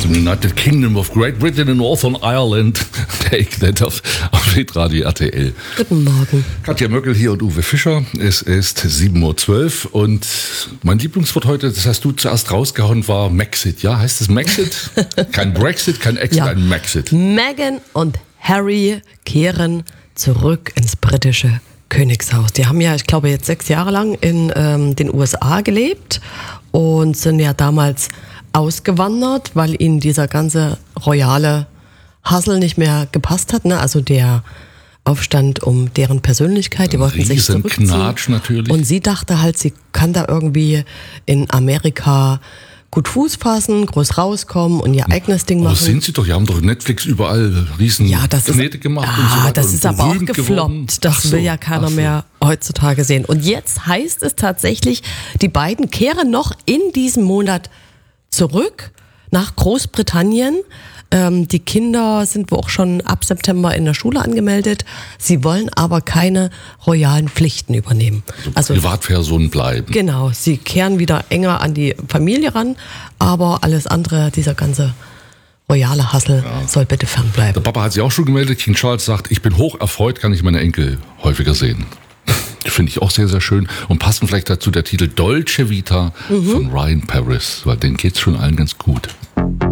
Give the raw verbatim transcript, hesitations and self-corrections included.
United Kingdom of Great Britain and Northern Ireland. Take that auf, auf Hitradio R T L. Guten Morgen. Katja Möckel hier und Uwe Fischer. Es ist sieben Uhr zwölf und mein Lieblingswort heute, das hast du zuerst rausgehauen, war Maxit. Ja, heißt es Maxit? Kein Brexit, kein Exit, Ja. ein Maxit. Meghan und Harry kehren zurück ins britische Königshaus. Die haben ja, ich glaube, jetzt sechs Jahre lang in ähm, den U S A gelebt und sind ja damals ausgewandert, weil ihnen dieser ganze royale Hassel nicht mehr gepasst hat. Ne? Also der Aufstand um deren Persönlichkeit. Die wollten sich zurückziehen. Knatsch natürlich. Und sie dachte halt, sie kann da irgendwie in Amerika gut Fuß fassen, groß rauskommen und ihr eigenes Ding machen. Aber sind sie doch, die haben doch Netflix überall riesen Ja, das Knete ist, gemacht ah, und so weiter. das und ist aber auch berühmt gefloppt. geworden. Das Ach so, will ja keiner ach so. mehr heutzutage sehen. Und jetzt heißt es tatsächlich, die beiden kehren noch in diesem Monat zurück nach Großbritannien. Ähm, die Kinder sind wohl auch schon ab September in der Schule angemeldet. Sie wollen aber keine royalen Pflichten übernehmen. Also Privatpersonen bleiben. Genau, sie kehren wieder enger an die Familie ran, aber alles andere, dieser ganze royale Hassel, ja, soll bitte fernbleiben. Der Papa hat sich auch schon gemeldet. King Charles sagt, ich bin hoch erfreut, kann ich meine Enkel häufiger sehen. Finde ich auch sehr, sehr schön. Und passend vielleicht dazu der Titel Dolce Vita mhm. von Ryan Paris, weil denen geht's schon allen ganz gut.